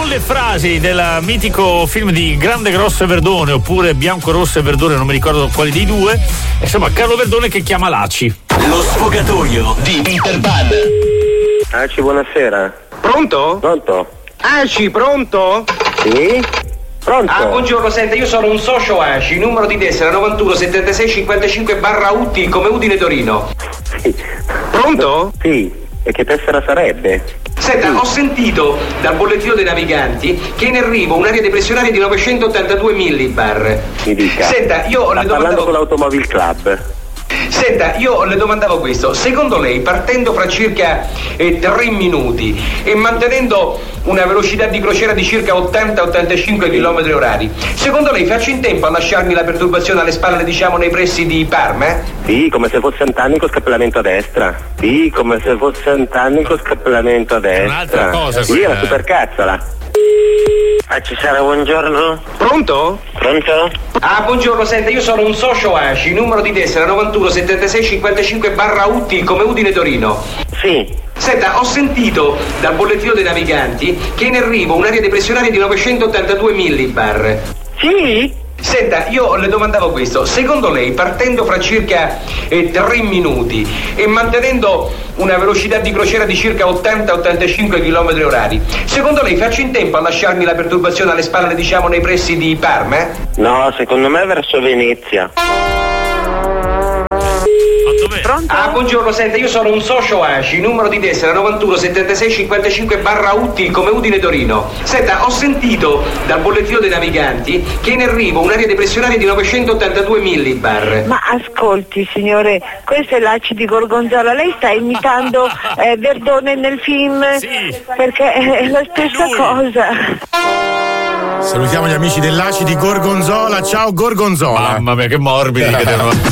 con le frasi del mitico film di Grande Grosso e Verdone, oppure Bianco Rosso e Verdone, non mi ricordo quali dei due. Insomma, Carlo Verdone che chiama l'ACI. Lo sfogatoio di Peter Pan. ACI, buonasera. Pronto? Pronto? ACI, pronto? Sì? Pronto? Buongiorno, senta, io sono un socio ACI, numero di tessera 91 76 55 /UT come Udine Torino. Sì. Pronto? Sì. E che tessera sarebbe? Senta, ho sentito dal bollettino dei naviganti che è in arrivo un'area depressionaria di 982 millibar. Mi dica. Senta, io le parlando con l'Automobile Club. Senta, io le domandavo questo. Secondo lei, partendo fra circa 3 minuti e mantenendo una velocità di crociera di circa 80-85 km orari, secondo lei faccio in tempo a lasciarmi la perturbazione alle spalle, diciamo, nei pressi di Parma? Sì, come se fosse anni con scappellamento a destra. Sì, come se fosse anni con scappellamento a destra. Un'altra cosa, sì, la supercazzola. Ci sarà, buongiorno. Pronto? Pronto? Buongiorno, senta, io sono un socio ACI, numero di tessera 91 76 55 /UT come Udine Torino. Sì. Senta, ho sentito dal bollettino dei naviganti che è in arrivo un'area depressionaria di 982 millibar. Sì? Senta, io le domandavo questo. Secondo lei, partendo fra circa 3 minuti e mantenendo una velocità di crociera di circa 80-85 km orari, secondo lei faccio in tempo a lasciarmi la perturbazione alle spalle, diciamo, nei pressi di Parma? No, secondo me verso Venezia. Pronto? Buongiorno, senta, io sono un socio ACI, numero di tessera 91 76 55 /UT come Udine Torino. Senta, ho sentito dal bollettino dei naviganti che è in arrivo un'area depressionaria di 982 millibar. Ma ascolti, signore, questo è l'ACI di Gorgonzola, lei sta imitando Verdone nel film? Sì. Perché è la stessa cosa. Salutiamo gli amici dell'ACI di Gorgonzola. Ciao Gorgonzola. Mamma mia, che morbidi che devono.